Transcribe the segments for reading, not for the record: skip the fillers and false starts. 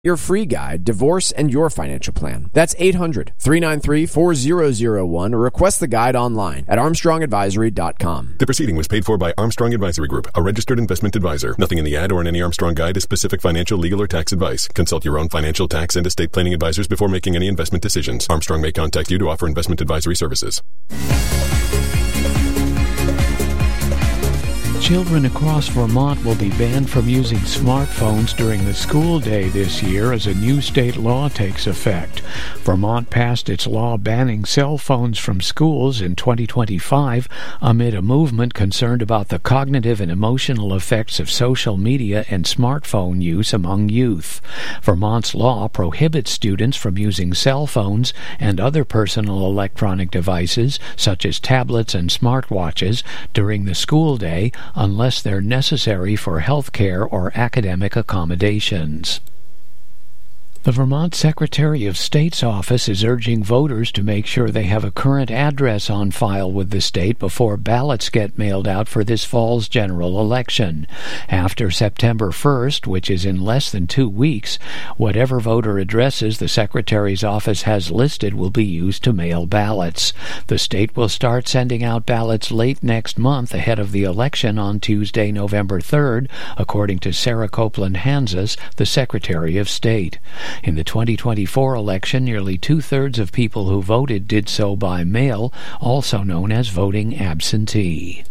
your free guide, Divorce and Your Financial Plan. That's 800-393-4001 or request the guide online at armstrongadvisory.com. The proceeding was paid for by Armstrong Advisory Group, a registered investment advisor. Nothing in the ad or in any Armstrong guide is specific financial, legal, or tax advice. Consult your own financial, tax, and estate planning advisors before making any investment decisions. Armstrong may contact you to offer investment advisory services. Children across Vermont will be banned from using smartphones during the school day this year as a new state law takes effect. Vermont passed its law banning cell phones from schools in 2025 amid a movement concerned about the cognitive and emotional effects of social media and smartphone use among youth. Vermont's law prohibits students from using cell phones and other personal electronic devices, such as tablets and smartwatches, during the school day unless they're necessary for health care or academic accommodations. The Vermont Secretary of State's office is urging voters to make sure they have a current address on file with the state before ballots get mailed out for this fall's general election. After September 1st, which is in less than 2 weeks, whatever voter addresses the Secretary's office has listed will be used to mail ballots. The state will start sending out ballots late next month ahead of the election on Tuesday, November 3rd, according to Sarah Copeland Hanzas, the Secretary of State. In the 2024 election, nearly two-thirds of people who voted did so by mail, also known as voting absentee.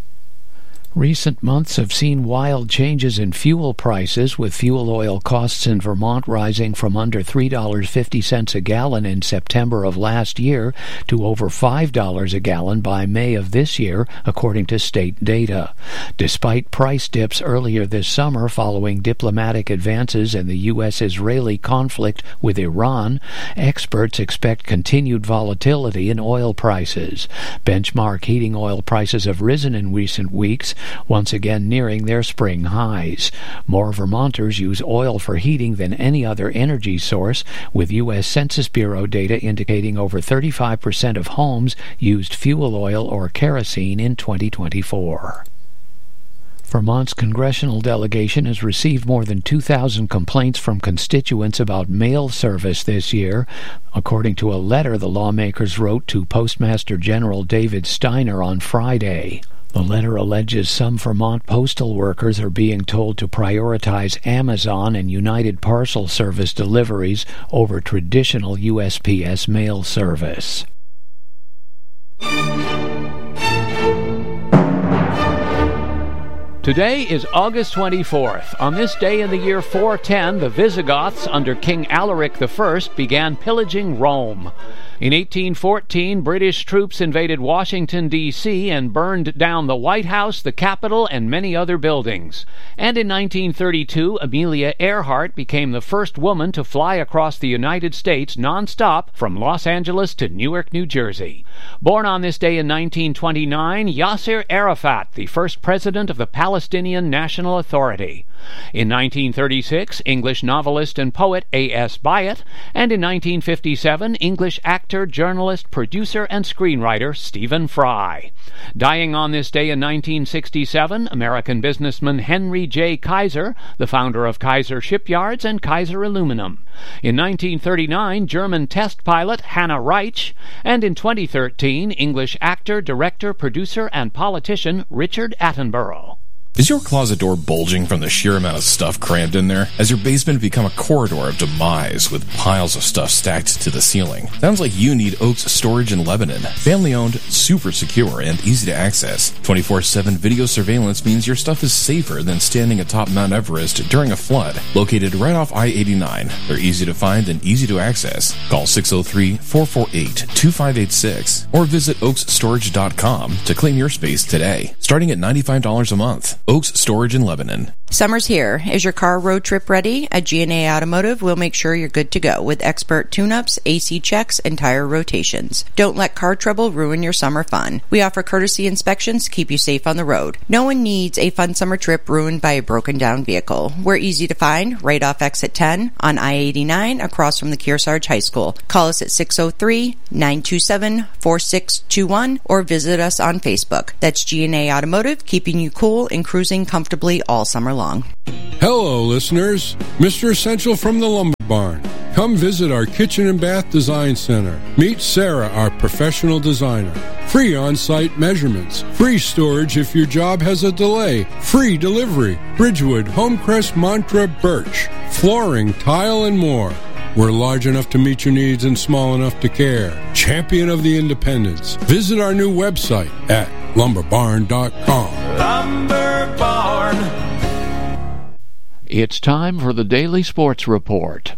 Recent months have seen wild changes in fuel prices, with fuel oil costs in Vermont rising from under $3.50 a gallon in September of last year to over $5 a gallon by May of this year, according to state data. Despite price dips earlier this summer following diplomatic advances in the U.S.-Israeli conflict with Iran, experts expect continued volatility in oil prices. Benchmark heating oil prices have risen in recent weeks, once again nearing their spring highs. More Vermonters use oil for heating than any other energy source, with U.S. Census Bureau data indicating over 35% of homes used fuel oil or kerosene in 2024. Vermont's congressional delegation has received more than 2,000 complaints from constituents about mail service this year, according to a letter the lawmakers wrote to Postmaster General David Steiner on Friday. The letter alleges some Vermont postal workers are being told to prioritize Amazon and United Parcel Service deliveries over traditional USPS mail service. Today is August 24th. On this day in the year 410, the Visigoths under King Alaric I began pillaging Rome. In 1814, British troops invaded Washington, D.C. and burned down the White House, the Capitol, and many other buildings. And in 1932, Amelia Earhart became the first woman to fly across the United States nonstop from Los Angeles to Newark, New Jersey. Born on this day in 1929, Yasser Arafat, the first president of the Palestinian National Authority. In 1936, English novelist and poet A.S. Byatt, and in 1957, English actor, journalist, producer, and screenwriter Stephen Fry. Dying on this day in 1967, American businessman Henry J. Kaiser, the founder of Kaiser Shipyards and Kaiser Aluminum. In 1939, German test pilot Hannah Reich, and in 2013, English actor, director, producer, and politician Richard Attenborough. Is your closet door bulging from the sheer amount of stuff crammed in there? Has your basement become a corridor of demise with piles of stuff stacked to the ceiling? Sounds like you need Oaks Storage in Lebanon. Family-owned, super secure, and easy to access. 24/7 video surveillance means your stuff is safer than standing atop Mount Everest during a flood. Located right off I-89, they're easy to find and easy to access. Call 603-448-2586 or visit oaksstorage.com to claim your space today, starting at $95 a month. Oaks Storage in Lebanon. Summer's here. Is your car road trip ready? At G&A Automotive, we'll make sure you're good to go with expert tune-ups, AC checks, and tire rotations. Don't let car trouble ruin your summer fun. We offer courtesy inspections to keep you safe on the road. No one needs a fun summer trip ruined by a broken-down vehicle. We're easy to find right off exit 10 on I-89 across from the Kearsarge High School. Call us at 603-927-4621 or visit us on Facebook. That's G&A Automotive, keeping you cool and cruising comfortably all summer along. Hello, listeners. Mr. Essential from the Lumber Barn. Come visit our kitchen and bath design center. Meet Sarah, our professional designer. Free on-site measurements. Free storage if your job has a delay. Free delivery. Bridgewood, Homecrest, Mantra, Birch. Flooring, tile, and more. We're large enough to meet your needs and small enough to care. Champion of the independents. Visit our new website at lumberbarn.com. Lumber Barn. It's time for the Daily Sports Report.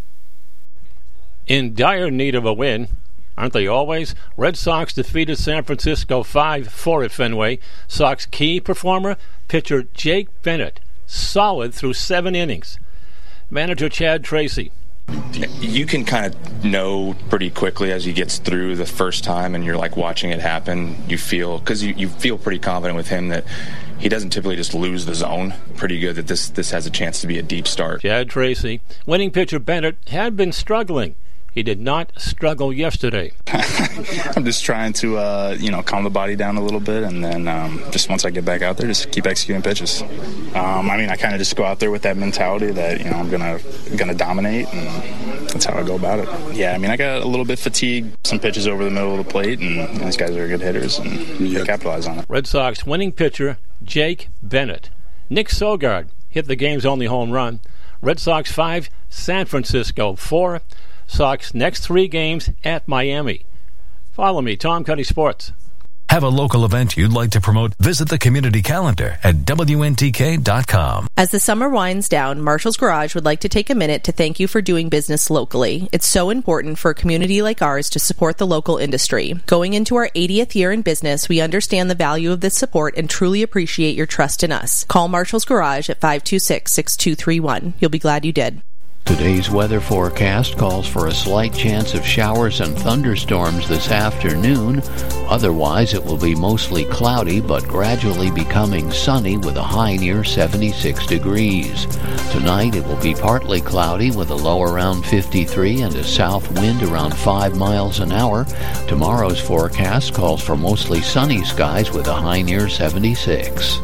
In dire need of a win, aren't they always? Red Sox defeated San Francisco 5-4 at Fenway. Sox key performer, pitcher Jake Bennett, solid through 7 innings. Manager Chad Tracy. You can kind of know pretty quickly as he gets through the first time and you're like watching it happen. You feel, because you feel pretty confident with him that he doesn't typically just lose the zone. Pretty good that this has a chance to be a deep start. Chad Tracy. Winning pitcher Bennett had been struggling. He did not struggle yesterday. I'm just trying to, calm the body down a little bit, and then just once I get back out there, just keep executing pitches. I kind of just go out there with that mentality that, I'm gonna dominate, and that's how I go about it. Yeah, I got a little bit fatigued, some pitches over the middle of the plate, and these guys are good hitters, and they capitalize on it. Red Sox winning pitcher Jake Bennett. Nick Sogard hit the game's only home run. Red Sox 5, San Francisco 4. Sox next 3 games at Miami. Follow me, Tom Cuddy Sports. Have a local event you'd like to promote? Visit the community calendar at WNTK.com. As the summer winds down, Marshall's Garage would like to take a minute to thank you for doing business locally. It's so important for a community like ours to support the local industry. Going into our 80th year in business, we understand the value of this support and truly appreciate your trust in us. Call Marshall's Garage at 526-6231. You'll be glad you did. Today's weather forecast calls for a slight chance of showers and thunderstorms this afternoon. Otherwise, it will be mostly cloudy, but gradually becoming sunny with a high near 76 degrees. Tonight, it will be partly cloudy with a low around 53 and a south wind around 5 miles an hour. Tomorrow's forecast calls for mostly sunny skies with a high near 76.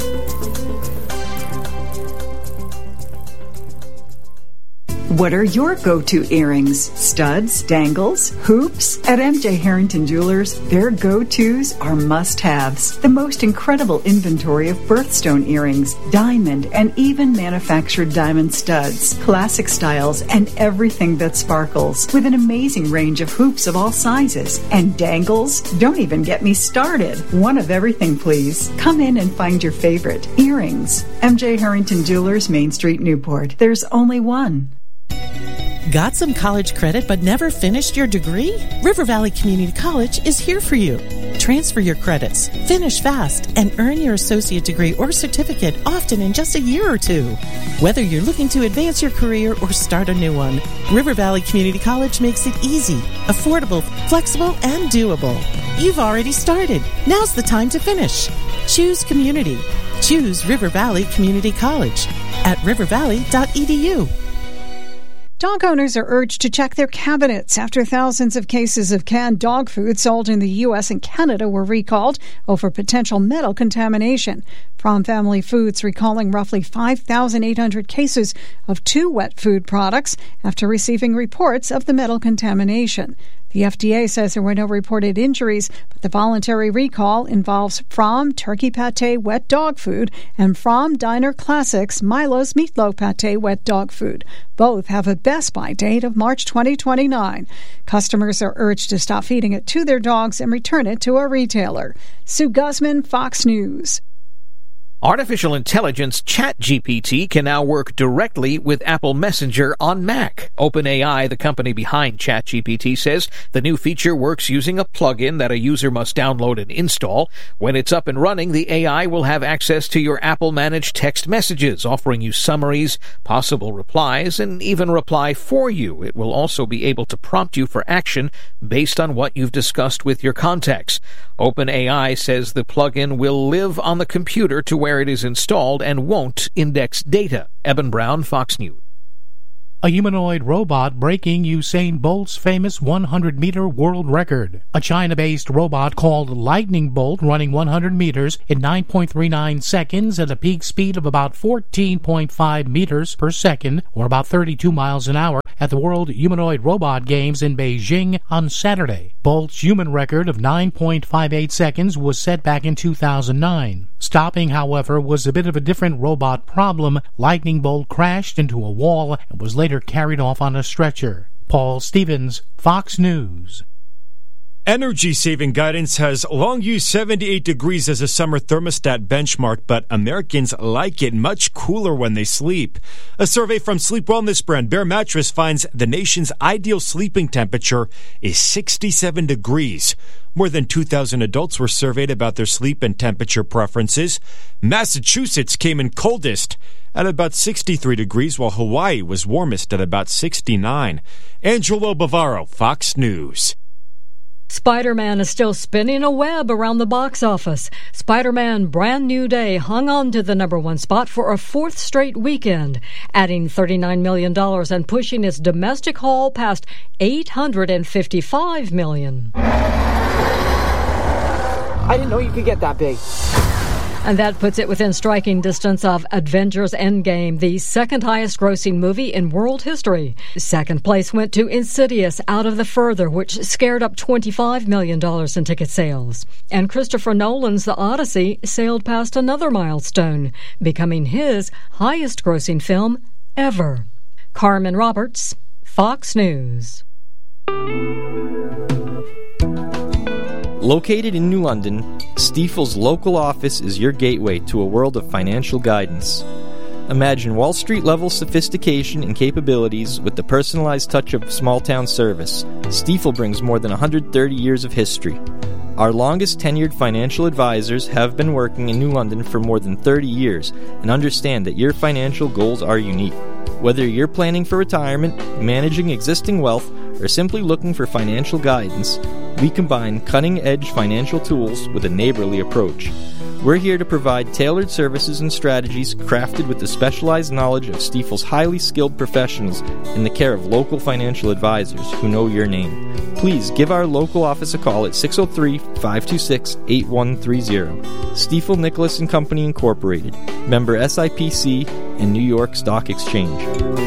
What are your go-to earrings? Studs, dangles, hoops? At MJ Harrington Jewelers, their go-tos are must-haves. The most incredible inventory of birthstone earrings, diamond, and even manufactured diamond studs, classic styles, and everything that sparkles. With an amazing range of hoops of all sizes. And dangles? Don't even get me started. One of everything, please. Come in and find your favorite. Earrings. MJ Harrington Jewelers, Main Street, Newport. There's only one. Got some college credit but never finished your degree? River Valley Community College is here for you. Transfer your credits, finish fast, and earn your associate degree or certificate often in just a year or 2. Whether you're looking to advance your career or start a new one, River Valley Community College makes it easy, affordable, flexible, and doable. You've already started. Now's the time to finish. Choose community. Choose River Valley Community College at rivervalley.edu. Dog owners are urged to check their cabinets after thousands of cases of canned dog food sold in the U.S. and Canada were recalled over potential metal contamination. Prom Family Foods recalling roughly 5,800 cases of 2 wet food products after receiving reports of the metal contamination. The FDA says there were no reported injuries, but the voluntary recall involves Fromm Turkey Pate wet dog food and Fromm Diner Classics Milo's Meatloaf Pate wet dog food. Both have a best-by date of March 2029. Customers are urged to stop feeding it to their dogs and return it to a retailer. Sue Guzman, Fox News. Artificial intelligence ChatGPT can now work directly with Apple Messenger on Mac. OpenAI, the company behind ChatGPT, says the new feature works using a plugin that a user must download and install. When it's up and running, the AI will have access to your Apple-managed text messages, offering you summaries, possible replies, and even reply for you. It will also be able to prompt you for action based on what you've discussed with your contacts. OpenAI says the plugin will live on the computer to where it is installed and won't index data. Eben Brown, Fox News. A humanoid robot breaking Usain Bolt's famous 100-meter world record. A China-based robot called Lightning Bolt running 100 meters in 9.39 seconds at a peak speed of about 14.5 meters per second, or about 32 miles an hour, at the World Humanoid Robot Games in Beijing on Saturday. Bolt's human record of 9.58 seconds was set back in 2009. Stopping, however, was a bit of a different robot problem. Lightning Bolt crashed into a wall and was later carried off on a stretcher. Paul Stevens, Fox News. Energy-saving guidance has long used 78 degrees as a summer thermostat benchmark, but Americans like it much cooler when they sleep. A survey from sleep wellness brand Bare Mattress finds the nation's ideal sleeping temperature is 67 degrees. More than 2,000 adults were surveyed about their sleep and temperature preferences. Massachusetts came in coldest at about 63 degrees, while Hawaii was warmest at about 69. Angelo Bavaro, Fox News. Spider-Man is still spinning a web around the box office. Spider-Man Brand New Day hung on to the #1 spot for a fourth straight weekend, adding $39 million and pushing its domestic haul past $855 million. I didn't know you could get that big. And that puts it within striking distance of Avengers Endgame, the second highest grossing movie in world history. Second place went to Insidious Out of the Further, which scared up $25 million in ticket sales. And Christopher Nolan's The Odyssey sailed past another milestone, becoming his highest grossing film ever. Carmen Roberts, Fox News. Located in New London, Stifel's local office is your gateway to a world of financial guidance. Imagine Wall Street-level sophistication and capabilities with the personalized touch of small-town service. Stifel brings more than 130 years of history. Our longest-tenured financial advisors have been working in New London for more than 30 years and understand that your financial goals are unique. Whether you're planning for retirement, managing existing wealth, or simply looking for financial guidance, we combine cutting-edge financial tools with a neighborly approach. We're here to provide tailored services and strategies crafted with the specialized knowledge of Stifel's highly skilled professionals in the care of local financial advisors who know your name. Please give our local office a call at 603-526-8130. Stifel Nicholas & Company Incorporated, member SIPC and New York Stock Exchange.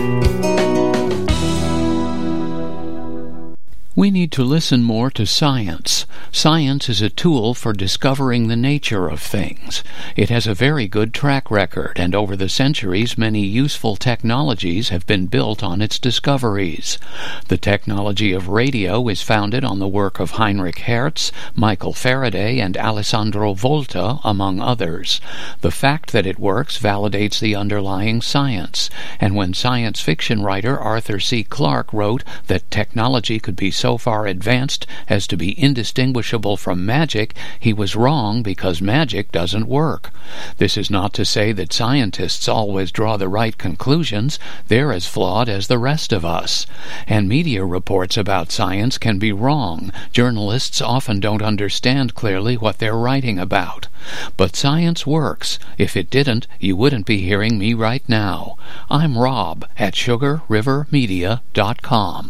We need to listen more to science. Science is a tool for discovering the nature of things. It has a very good track record, and over the centuries many useful technologies have been built on its discoveries. The technology of radio is founded on the work of Heinrich Hertz, Michael Faraday, and Alessandro Volta, among others. The fact that it works validates the underlying science, and when science fiction writer Arthur C. Clarke wrote that technology could be so far advanced as to be indistinguishable from magic, he was wrong because magic doesn't work. This is not to say that scientists always draw the right conclusions. They're as flawed as the rest of us. And media reports about science can be wrong. Journalists often don't understand clearly what they're writing about. But science works. If it didn't, you wouldn't be hearing me right now. I'm Rob at SugarRiverMedia.com.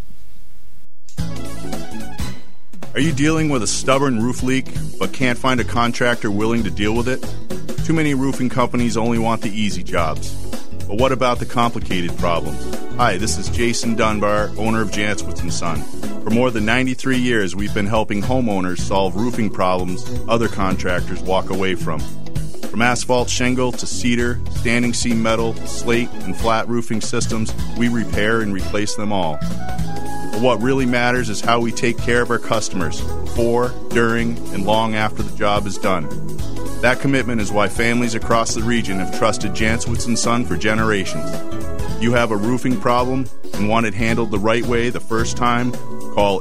Are you dealing with a stubborn roof leak but can't find a contractor willing to deal with it? Too many roofing companies only want the easy jobs. But what about the complicated problems? Hi, this is Jason Dunbar, owner of Jantzwitz & Son. For more than 93 years, we've been helping homeowners solve roofing problems other contractors walk away from. From asphalt shingle to cedar, standing seam metal, slate, and flat roofing systems, we repair and replace them all. But what really matters is how we take care of our customers before, during, and long after the job is done. That commitment is why families across the region have trusted Jantzwitz & Son for generations. If you have a roofing problem and want it handled the right way the first time, call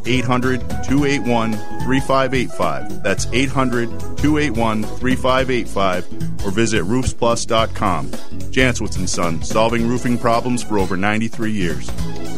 800-281-3585. That's 800-281-3585 or visit roofsplus.com. Jantzwitz & Son, solving roofing problems for over 93 years.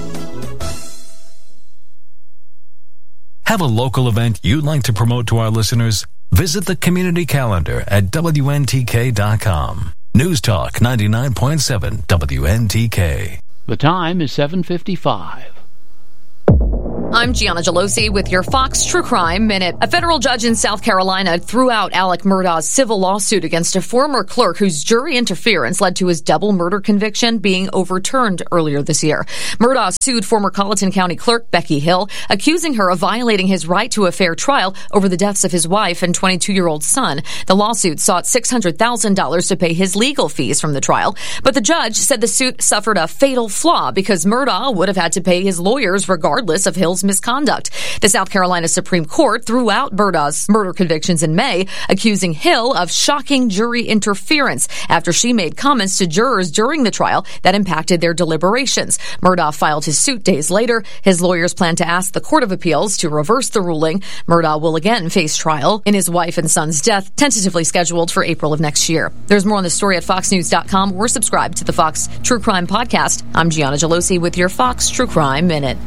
Have a local event you'd like to promote to our listeners? Visit the community calendar at WNTK.com. News Talk 99.7 WNTK. The time is 7:55. I'm Gianna Gelosi with your Fox True Crime Minute. A federal judge in South Carolina threw out Alec Murdaugh's civil lawsuit against a former clerk whose jury interference led to his double murder conviction being overturned earlier this year. Murdaugh sued former Colleton County Clerk Becky Hill, accusing her of violating his right to a fair trial over the deaths of his wife and 22-year-old son. The lawsuit sought $600,000 to pay his legal fees from the trial, but the judge said the suit suffered a fatal flaw because Murdaugh would have had to pay his lawyers regardless of Hill's misconduct. The South Carolina Supreme Court threw out Murdaugh's murder convictions in May, accusing Hill of shocking jury interference after she made comments to jurors during the trial that impacted their deliberations. Murdaugh filed his suit days later. His lawyers plan to ask the Court of Appeals to reverse the ruling. Murdaugh will again face trial in his wife and son's death, tentatively scheduled for April of next year. There's more on the story at foxnews.com or subscribe to the Fox True Crime Podcast. I'm Gianna Gelosi with your Fox True Crime Minute.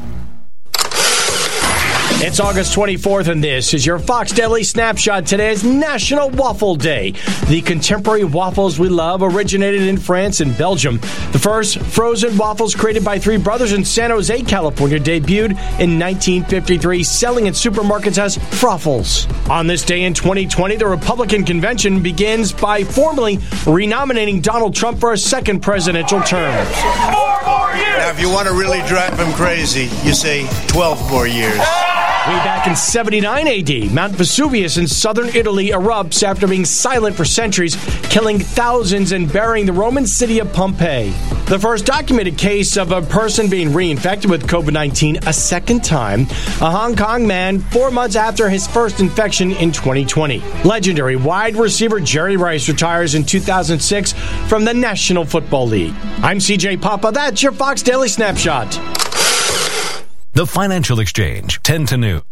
It's August 24th, and this is your Fox Daily Snapshot. Today is National Waffle Day. The contemporary waffles we love originated in France and Belgium. The first frozen waffles created by three brothers in San Jose, California, debuted in 1953, selling in supermarkets as Froffles. On this day in 2020, the Republican convention begins by formally renominating Donald Trump for a second presidential term. 4 more years! Now, if you want to really drive him crazy, you say 12 more years. Way back in 79 AD, Mount Vesuvius in southern Italy erupts after being silent for centuries, killing thousands and burying the Roman city of Pompeii. The first documented case of a person being reinfected with COVID-19 a second time, a Hong Kong man 4 months after his first infection in 2020. Legendary wide receiver Jerry Rice retires in 2006 from the National Football League. I'm CJ Papa. That's your Fox Daily Snapshot. The Financial Exchange, 10 to noon.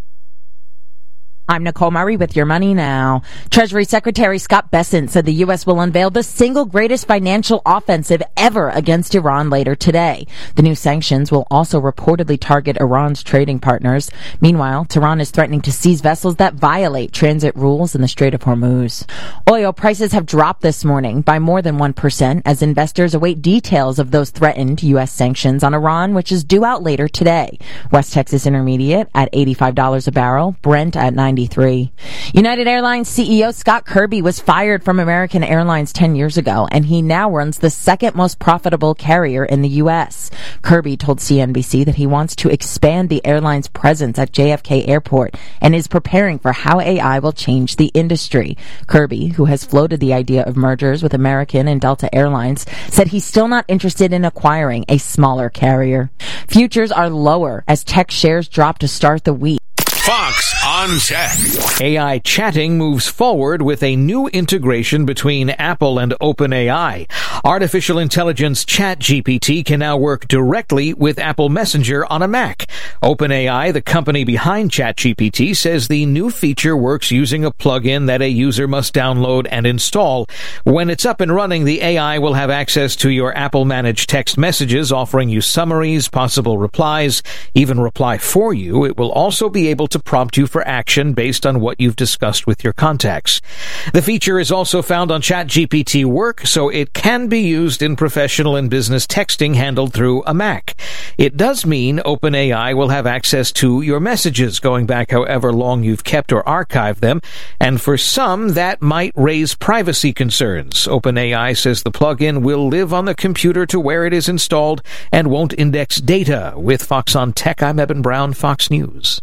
I'm Nicole Murray with your money now. Treasury Secretary Scott Bessent said the U.S. will unveil the single greatest financial offensive ever against Iran later today. The new sanctions will also reportedly target Iran's trading partners. Meanwhile, Tehran is threatening to seize vessels that violate transit rules in the Strait of Hormuz. Oil prices have dropped this morning by more than 1% as investors await details of those threatened U.S. sanctions on Iran, which is due out later today. West Texas Intermediate at $85 a barrel, Brent at $93. United Airlines CEO Scott Kirby was fired from American Airlines 10 years ago, and he now runs the second most profitable carrier in the U.S. Kirby told CNBC that he wants to expand the airline's presence at JFK Airport and is preparing for how AI will change the industry. Kirby, who has floated the idea of mergers with American and Delta Airlines, said he's still not interested in acquiring a smaller carrier. Futures are lower as tech shares drop to start the week. Fox on Tech. AI chatting moves forward with a new integration between Apple and OpenAI. Artificial intelligence ChatGPT can now work directly with Apple Messenger on a Mac. OpenAI, the company behind ChatGPT, says the new feature works using a plugin that a user must download and install. When it's up and running, the AI will have access to your Apple-managed text messages, offering you summaries, possible replies, even reply for you. It will also be able to prompt you for action based on what you've discussed with your contacts. The feature is also found on ChatGPT Work, so it can be used in professional and business texting handled through a Mac. It does mean OpenAI will have access to your messages going back however long you've kept or archived them, and for some that might raise privacy concerns. OpenAI says the plugin will live on the computer to where it is installed and won't index data. With Fox on Tech, I'm Eben Brown, Fox News.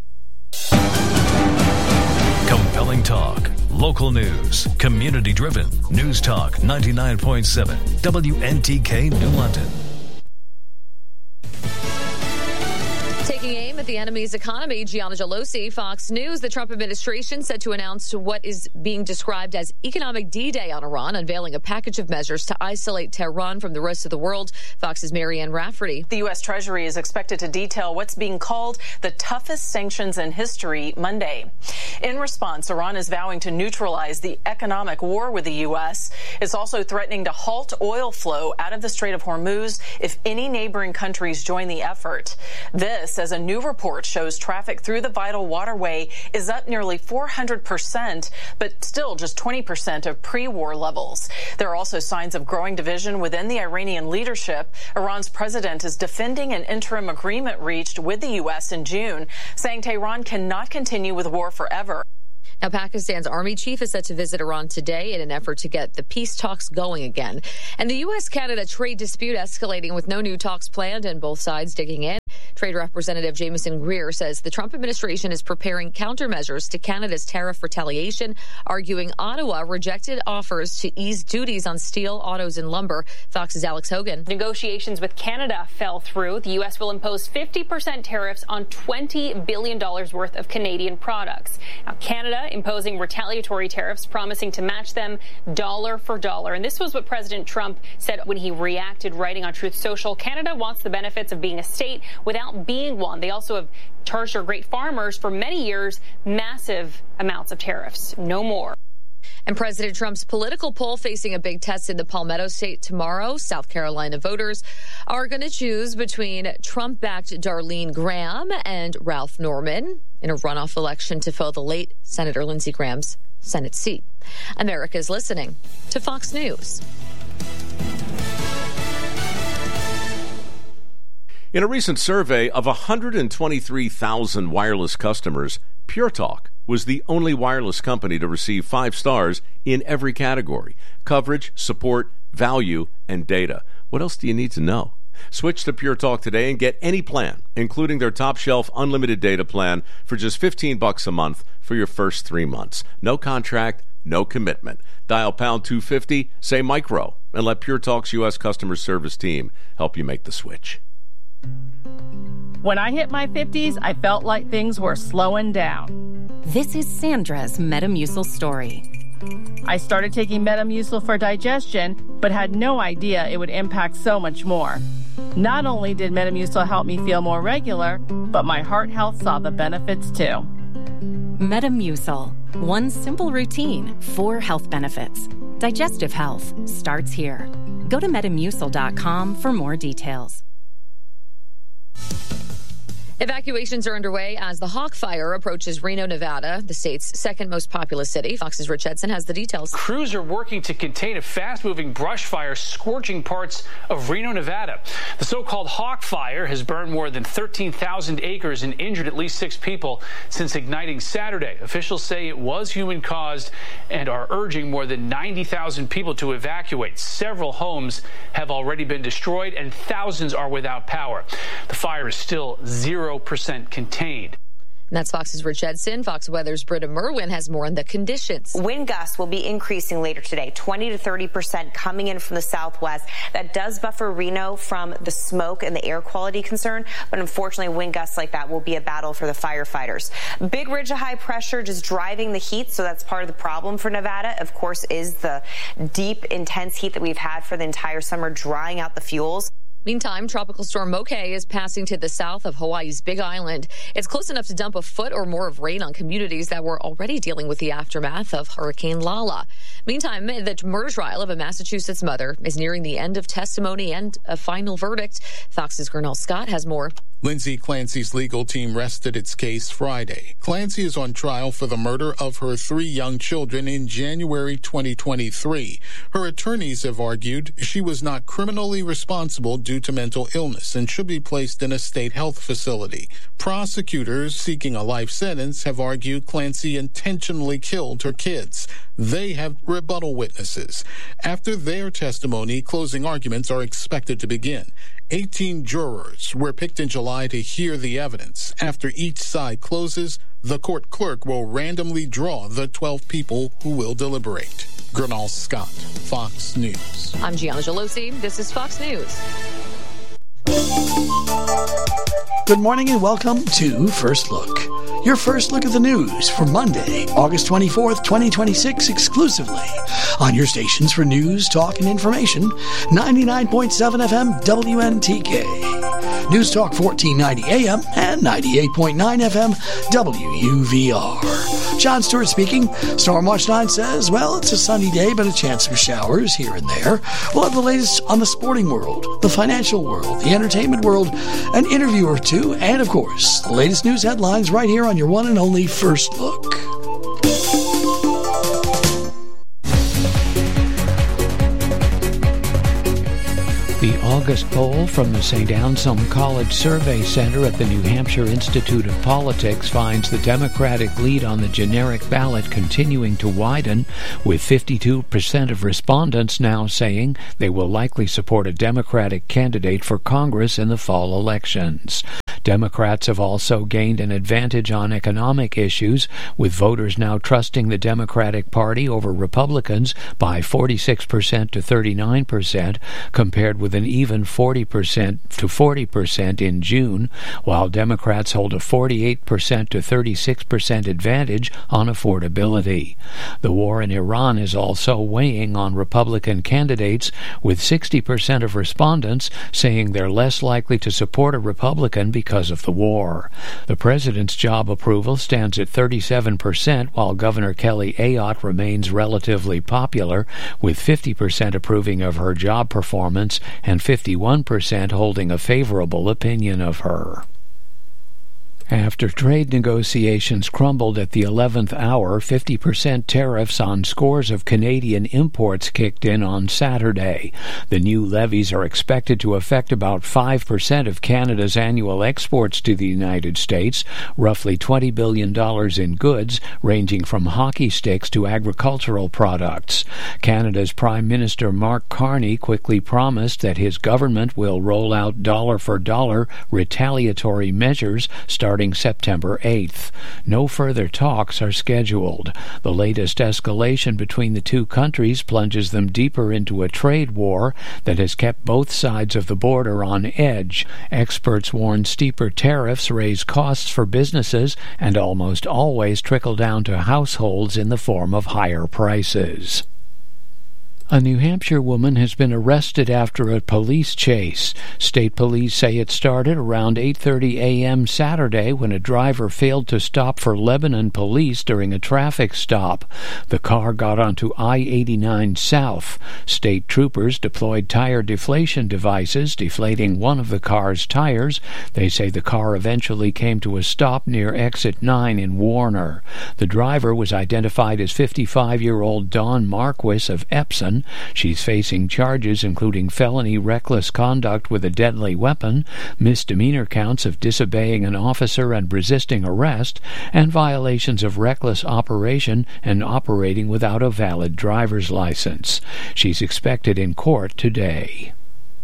Compelling talk, local news, community-driven. News Talk 99.7, WNTK New London. Taking aim at the enemy's economy, Gianna Gelosi, Fox News. The Trump administration set to announce what is being described as economic D-Day on Iran, unveiling a package of measures to isolate Tehran from the rest of the world. Fox's Marianne Rafferty. The U.S. Treasury is expected to detail what's being called the toughest sanctions in history Monday. In response, Iran is vowing to neutralize the economic war with the U.S. It's also threatening to halt oil flow out of the Strait of Hormuz if any neighboring countries join the effort. This as a new report shows traffic through the vital waterway is up nearly 400%, but still just 20% of pre-war levels. There are also signs of growing division within the Iranian leadership. Iran's president is defending an interim agreement reached with the U.S. in June, saying Tehran cannot continue with war forever. Now, Pakistan's army chief is set to visit Iran today in an effort to get the peace talks going again. And the U.S.-Canada trade dispute escalating with no new talks planned and both sides digging in. Trade Representative Jameson Greer says the Trump administration is preparing countermeasures to Canada's tariff retaliation, arguing Ottawa rejected offers to ease duties on steel, autos, and lumber. Fox's Alex Hogan. Negotiations with Canada fell through. The U.S. will impose 50% tariffs on $20 billion worth of Canadian products. Now, Canada imposing retaliatory tariffs, promising to match them dollar for dollar. And this was what President Trump said when he reacted, writing on Truth Social. Canada wants the benefits of being a state without being one. They also have charged our great farmers for many years massive amounts of tariffs. No more. And President Trump's political poll facing a big test in the Palmetto State tomorrow. South Carolina voters are going to choose between Trump-backed Darlene Graham and Ralph Norman in a runoff election to fill the late Senator Lindsey Graham's Senate seat. America's listening to Fox News. In a recent survey of 123,000 wireless customers, Pure Talk was the only wireless company to receive 5 stars in every category: coverage, support, value, and data. What else do you need to know? Switch to Pure Talk today and get any plan, including their top shelf unlimited data plan, for just $15 a month for your first 3 months. No contract, no commitment. Dial pound 250, say micro, and let Pure Talk's U.S. customer service team help you make the switch. When I hit my 50s, I felt like things were slowing down. This is Sandra's Metamucil story. I started taking Metamucil for digestion, but had no idea it would impact so much more. Not only did Metamucil help me feel more regular, but my heart health saw the benefits too. Metamucil. One simple routine, 4 health benefits. Digestive health starts here. Go to Metamucil.com for more details. Evacuations are underway as the Hawk Fire approaches Reno, Nevada, the state's second most populous city. Fox's Rich Edson has the details. Crews are working to contain a fast-moving brush fire scorching parts of Reno, Nevada. The so-called Hawk Fire has burned more than 13,000 acres and injured at least 6 people since igniting Saturday. Officials say it was human-caused and are urging more than 90,000 people to evacuate. Several homes have already been destroyed and thousands are without power. The fire is still 0% contained. And that's Fox's Rich Edson. Fox Weather's Britta Merwin has more on the conditions. Wind gusts will be increasing later today, 20 to 30% coming in from the southwest. That does buffer Reno from the smoke and the air quality concern, but unfortunately wind gusts like that will be a battle for the firefighters. Big ridge of high pressure just driving the heat, so that's part of the problem for Nevada, of course, is the deep, intense heat that we've had for the entire summer, drying out the fuels. Meantime, Tropical Storm Moke is passing to the south of Hawaii's Big Island. It's close enough to dump a foot or more of rain on communities that were already dealing with the aftermath of Hurricane Lala. Meantime, the murder trial of a Massachusetts mother is nearing the end of testimony and a final verdict. Fox's Gernal Scott has more. Lindsay Clancy's legal team rested its case Friday. Clancy is on trial for the murder of her 3 young children in January 2023. Her attorneys have argued she was not criminally responsible due to mental illness and should be placed in a state health facility. Prosecutors seeking a life sentence have argued Clancy intentionally killed her kids. They have rebuttal witnesses. After their testimony, closing arguments are expected to begin. 18 jurors were picked in July to hear the evidence. After each side closes, the court clerk will randomly draw the 12 people who will deliberate. Gernal Scott, Fox News. I'm Gianna Gelosi. This is Fox News. Good morning and welcome to First Look. Your first look at the news for Monday, August 24th, 2026, exclusively on your stations for news, talk, and information, 99.7 FM WNTK, News Talk 1490 AM, and 98.9 FM WUVR. John Stewart speaking. Storm Watch 9 says, well, it's a sunny day, but a chance for showers here and there. We'll have the latest on the sporting world, the financial world, the entertainment world, an interview or two, and, of course, the latest news headlines right here on your one and only First Look. The August poll from the St. Anselm College Survey Center at the New Hampshire Institute of Politics finds the Democratic lead on the generic ballot continuing to widen, with 52% of respondents now saying they will likely support a Democratic candidate for Congress in the fall elections. Democrats have also gained an advantage on economic issues, with voters now trusting the Democratic Party over Republicans by 46% to 39%, compared with an even 40% to 40% in June, while Democrats hold a 48% to 36% advantage on affordability. The war in Iran is also weighing on Republican candidates, with 60% of respondents saying they're less likely to support a Republican because of the war. The president's job approval stands at 37%, while Governor Kelly Ayotte remains relatively popular, with 50% approving of her job performance and 51% holding a favorable opinion of her. After trade negotiations crumbled at the 11th hour, 50% tariffs on scores of Canadian imports kicked in on Saturday. The new levies are expected to affect about 5% of Canada's annual exports to the United States, roughly $20 billion in goods, ranging from hockey sticks to agricultural products. Canada's Prime Minister Mark Carney quickly promised that his government will roll out dollar-for-dollar retaliatory measures starting September 8th. No further talks are scheduled. The latest escalation between the two countries plunges them deeper into a trade war that has kept both sides of the border on edge. Experts warn steeper tariffs raise costs for businesses and almost always trickle down to households in the form of higher prices. A New Hampshire woman has been arrested after a police chase. State police say it started around 8:30 a.m. Saturday when a driver failed to stop for Lebanon police during a traffic stop. The car got onto I-89 South. State troopers deployed tire deflation devices, deflating one of the car's tires. They say the car eventually came to a stop near Exit 9 in Warner. The driver was identified as 55-year-old Dawn Marquis of Epsom. She's facing charges including felony reckless conduct with a deadly weapon, misdemeanor counts of disobeying an officer and resisting arrest, and violations of reckless operation and operating without a valid driver's license. She's expected in court today.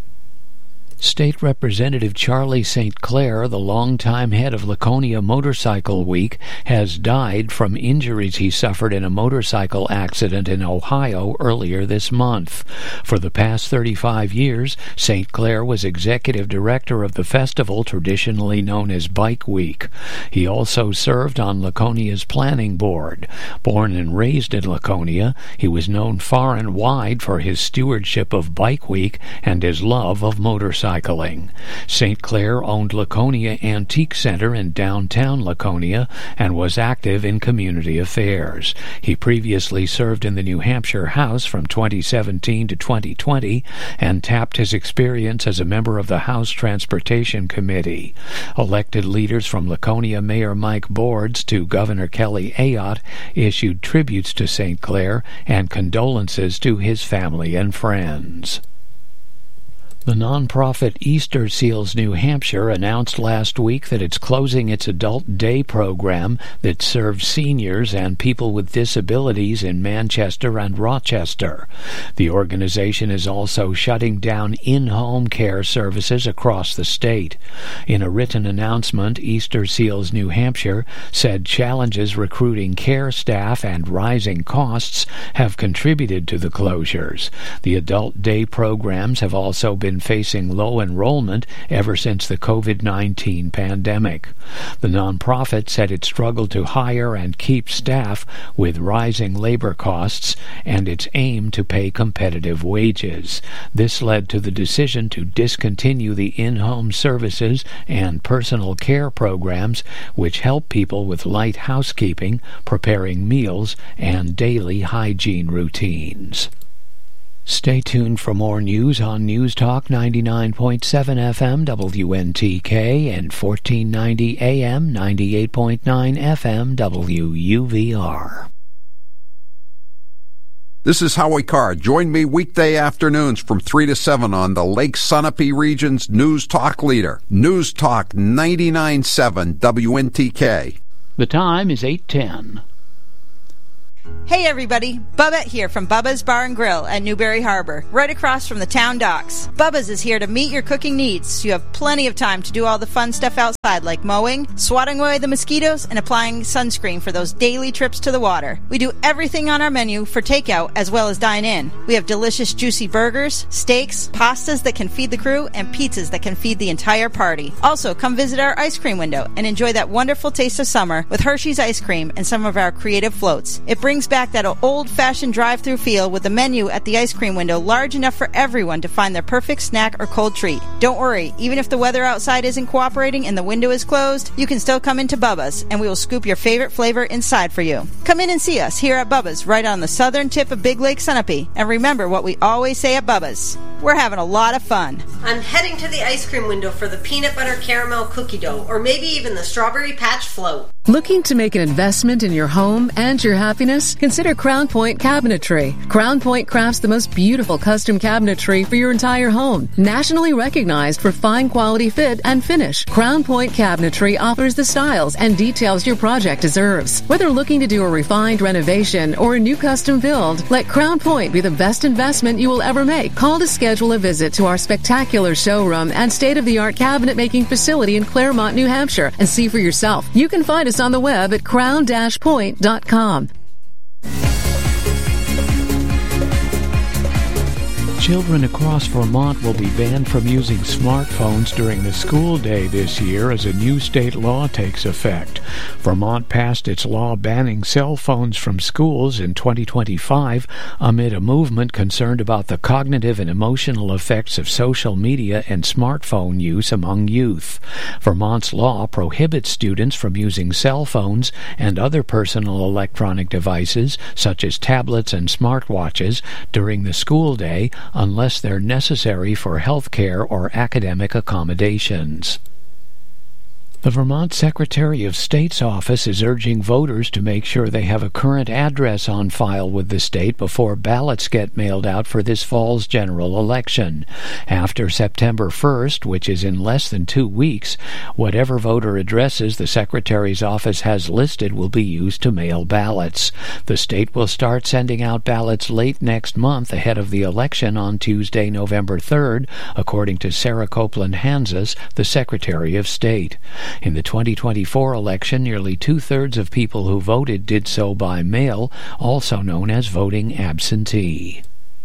State Representative Charlie St. Clair, the longtime head of Laconia Motorcycle Week, has died from injuries he suffered in a motorcycle accident in Ohio earlier this month. For the past 35 years, St. Clair was executive director of the festival traditionally known as Bike Week. He also served on Laconia's planning board. Born and raised in Laconia, he was known far and wide for his stewardship of Bike Week and his love of motorcycling. St. Clair owned Laconia Antique Center in downtown Laconia and was active in community affairs. He previously served in the New Hampshire House from 2017 to 2020 and tapped his experience as a member of the House Transportation Committee. Elected leaders from Laconia Mayor Mike Boards to Governor Kelly Ayotte issued tributes to St. Clair and condolences to his family and friends. The nonprofit Easter Seals New Hampshire announced last week that it's closing its adult day program that serves seniors and people with disabilities in Manchester and Rochester. The organization is also shutting down in-home care services across the state. In a written announcement, Easter Seals New Hampshire said challenges recruiting care staff and rising costs have contributed to the closures. The adult day programs have also been been facing low enrollment ever since the COVID-19 pandemic. The nonprofit said it struggled to hire and keep staff with rising labor costs and its aim to pay competitive wages. This led to the decision to discontinue the in-home services and personal care programs which help people with light housekeeping, preparing meals, and daily hygiene routines. Stay tuned for more news on News Talk 99.7 FM WNTK and 1490 AM 98.9 FM WUVR. This is Howie Carr. Join me weekday afternoons from 3 to 7 on the Lake Sunapee region's News Talk leader, News Talk 99.7 WNTK. The time is 8:10. Hey everybody, Bubba here from Bubba's Bar and Grill at Newberry Harbor, right across from the town docks. Bubba's is here to meet your cooking needs, so you have plenty of time to do all the fun stuff outside like mowing, swatting away the mosquitoes, and applying sunscreen for those daily trips to the water. We do everything on our menu for takeout as well as dine in. We have delicious juicy burgers, steaks, pastas that can feed the crew, and pizzas that can feed the entire party. Also, come visit our ice cream window and enjoy that wonderful taste of summer with Hershey's ice cream and some of our creative floats. It brings back that old-fashioned drive-through feel with the menu at the ice cream window large enough for everyone to find their perfect snack or cold treat. Don't worry, even if the weather outside isn't cooperating and the window is closed, you can still come into Bubba's and we will scoop your favorite flavor inside for you. Come in and see us here at Bubba's right on the southern tip of Big Lake Sunapee. And remember what we always say at Bubba's. We're having a lot of fun. I'm heading to the ice cream window for the peanut butter caramel cookie dough or maybe even the strawberry patch float. Looking to make an investment in your home and your happiness? Consider Crown Point Cabinetry. Crown Point crafts the most beautiful custom cabinetry for your entire home. Nationally recognized for fine quality fit and finish, Crown Point Cabinetry offers the styles and details your project deserves. Whether looking to do a refined renovation or a new custom build, let Crown Point be the best investment you will ever make. Call to schedule a visit to our spectacular showroom and state-of-the-art cabinet making facility in Claremont, New Hampshire, and see for yourself. You can find us on the web at crown-point.com. Children across Vermont will be banned from using smartphones during the school day this year as a new state law takes effect. Vermont passed its law banning cell phones from schools in 2025 amid a movement concerned about the cognitive and emotional effects of social media and smartphone use among youth. Vermont's law prohibits students from using cell phones and other personal electronic devices, such as tablets and smartwatches, during the school day unless they're necessary for health care or academic accommodations. The Vermont Secretary of State's office is urging voters to make sure they have a current address on file with the state before ballots get mailed out for this fall's general election. After September 1st, which is in less than 2 weeks, whatever voter addresses the Secretary's office has listed will be used to mail ballots. The state will start sending out ballots late next month ahead of the election on Tuesday, November 3rd, according to Sarah Copeland Hanzas, the Secretary of State. In the 2024 election, nearly two-thirds of people who voted did so by mail, also known as voting absentee.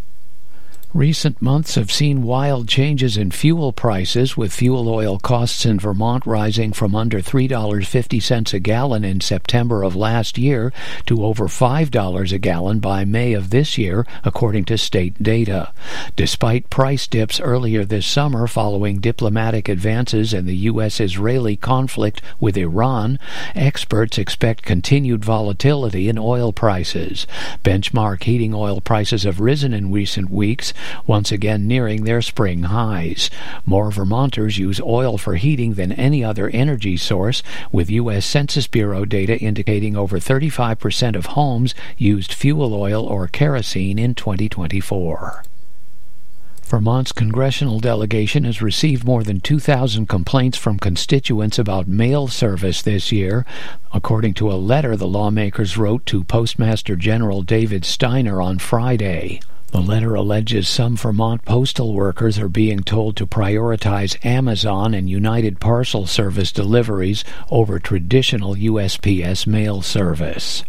Recent months have seen wild changes in fuel prices, with fuel oil costs in Vermont rising from under $3.50 a gallon in September of last year to over $5 a gallon by May of this year, according to state data. Despite price dips earlier this summer following diplomatic advances in the U.S.-Israeli conflict with Iran, experts expect continued volatility in oil prices. Benchmark heating oil prices have risen in recent weeks, once again nearing their spring highs. More Vermonters use oil for heating than any other energy source, with U.S. Census Bureau data indicating over 35% of homes used fuel oil or kerosene in 2024. Vermont's congressional delegation has received more than 2,000 complaints from constituents about mail service this year, according to a letter the lawmakers wrote to Postmaster General David Steiner on Friday. The letter alleges some Vermont postal workers are being told to prioritize Amazon and United Parcel Service deliveries over traditional USPS mail service.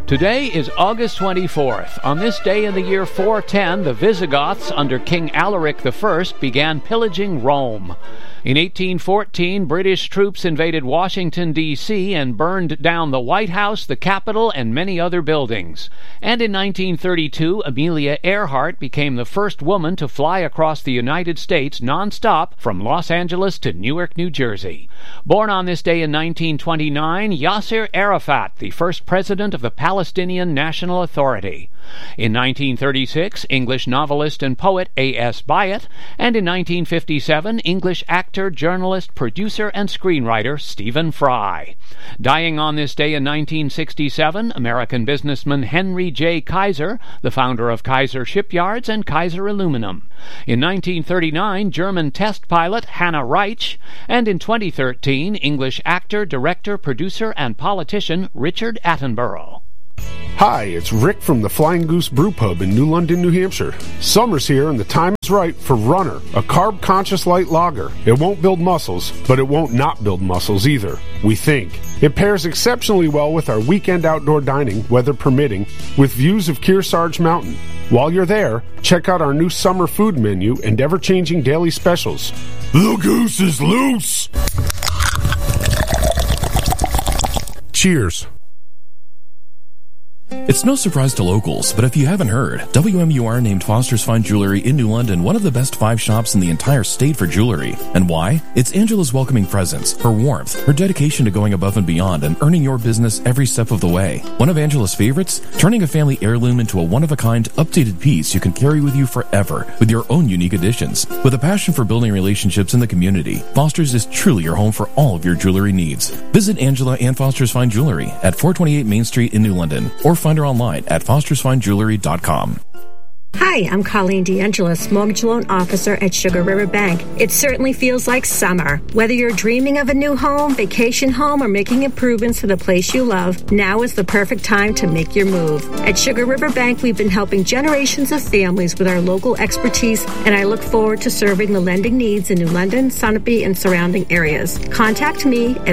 Today is August 24th. On this day in the year 410, the Visigoths under King Alaric I began pillaging Rome. In 1814, British troops invaded Washington, D.C. and burned down the White House, the Capitol, and many other buildings. And in 1932, Amelia Earhart became the first woman to fly across the United States nonstop from Los Angeles to Newark, New Jersey. Born on this day in 1929, Yasser Arafat, the first president of the Palestinian National Authority. In 1936, English novelist and poet A.S. Byatt, and in 1957, English actor, journalist, producer, and screenwriter Stephen Fry. Dying on this day in 1967, American businessman Henry J. Kaiser, the founder of Kaiser Shipyards and Kaiser Aluminum. In 1939, German test pilot Hannah Reich, and in 2013, English actor, director, producer, and politician Richard Attenborough. Hi, it's Rick from the Flying Goose Brew Pub in New London, New Hampshire. Summer's here and the time is right for Runner, a carb-conscious light lager. It won't build muscles, but it won't not build muscles either, we think. It pairs exceptionally well with our weekend outdoor dining, weather permitting, with views of Kearsarge Mountain. While you're there, check out our new summer food menu and ever-changing daily specials. The goose is loose! Cheers. It's no surprise to locals, but if you haven't heard, WMUR named Foster's Fine Jewelry in New London one of the best 5 shops in the entire state for jewelry. And why? It's Angela's welcoming presence, her warmth, her dedication to going above and beyond and earning your business every step of the way. One of Angela's favorites? Turning a family heirloom into a one-of-a-kind, updated piece you can carry with you forever with your own unique additions. With a passion for building relationships in the community, Foster's is truly your home for all of your jewelry needs. Visit Angela and Foster's Fine Jewelry at 428 Main Street in New London, or find her online at fostersfinejewelry.com. Hi, I'm Colleen DeAngelis, Mortgage Loan Officer at Sugar River Bank. It certainly feels like summer. Whether you're dreaming of a new home, vacation home, or making improvements to the place you love, now is the perfect time to make your move. At Sugar River Bank, we've been helping generations of families with our local expertise, and I look forward to serving the lending needs in New London, Sunapee, and surrounding areas. Contact me at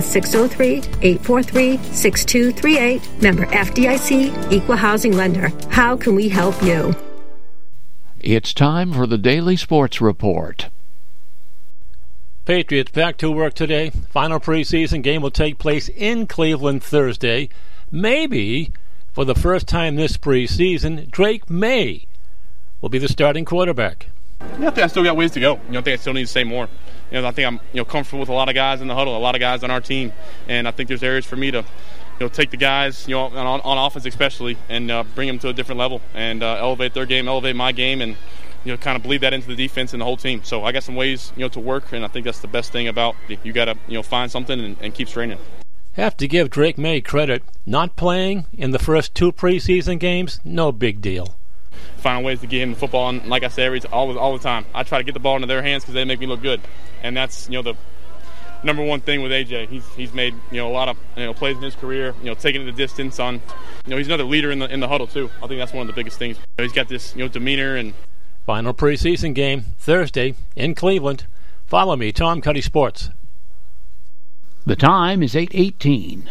603-843-6238. Member FDIC, Equal Housing Lender. How can we help you? It's time for the Daily Sports Report. Patriots back to work today. Final preseason game will take place in Cleveland Thursday. Maybe, for the first time this preseason, Drake May will be the starting quarterback. Yeah, I think I still got ways to go. I think I still need to say more. I think I'm comfortable with a lot of guys in the huddle, a lot of guys on our team, and I think there's areas for me to take the guys, on offense especially, and bring them to a different level and elevate their game, elevate my game, and kind of bleed that into the defense and the whole team. So I got some ways to work, and I think that's the best thing about you got to find something and keep straining. Have to give Drake May credit. Not playing in the first 2 preseason games, no big deal. Finding ways to get him the football, and like I say, all the time, I try to get the ball into their hands because they make me look good, and that's the number one thing with AJ. He's made a lot of plays in his career, taking it the distance on. He's another leader in the huddle too. I think that's one of the biggest things. He's got this demeanor. And final preseason game Thursday in Cleveland. Follow me, Tom Cuddy Sports. The time is 8:18.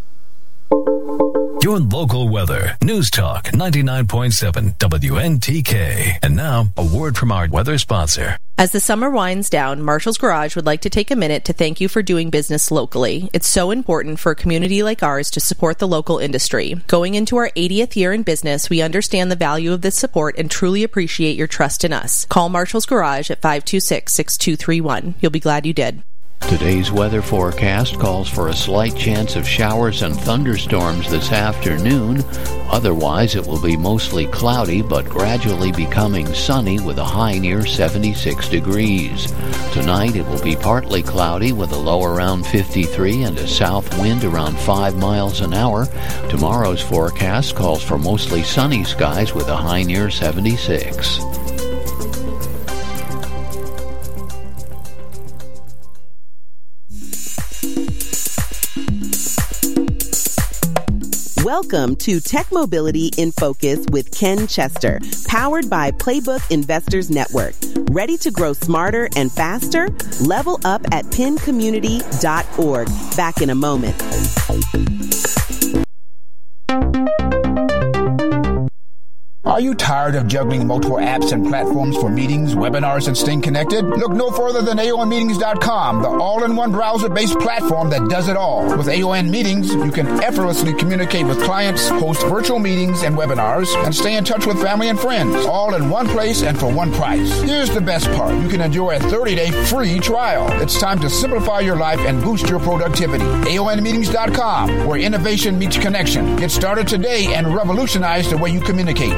Your local weather. News Talk 99.7 WNTK. And now, a word from our weather sponsor. As the summer winds down, Marshall's Garage would like to take a minute to thank you for doing business locally. It's so important for a community like ours to support the local industry. Going into our 80th year in business, we understand the value of this support and truly appreciate your trust in us. Call Marshall's Garage at 526-6231. You'll be glad you did. Today's weather forecast calls for a slight chance of showers and thunderstorms this afternoon. Otherwise, it will be mostly cloudy but gradually becoming sunny with a high near 76 degrees. Tonight, it will be partly cloudy with a low around 53 and a south wind around 5 miles an hour. Tomorrow's forecast calls for mostly sunny skies with a high near 76. Welcome to Tech Mobility in Focus with Ken Chester, powered by Playbook Investors Network. Ready to grow smarter and faster? Level up at PennCommunity.org. Back in a moment. Are you tired of juggling multiple apps and platforms for meetings, webinars, and staying connected? Look no further than AONmeetings.com, the all-in-one browser-based platform that does it all. With AON Meetings, you can effortlessly communicate with clients, host virtual meetings and webinars, and stay in touch with family and friends, all in one place and for one price. Here's the best part. You can enjoy a 30-day free trial. It's time to simplify your life and boost your productivity. AONmeetings.com, where innovation meets connection. Get started today and revolutionize the way you communicate.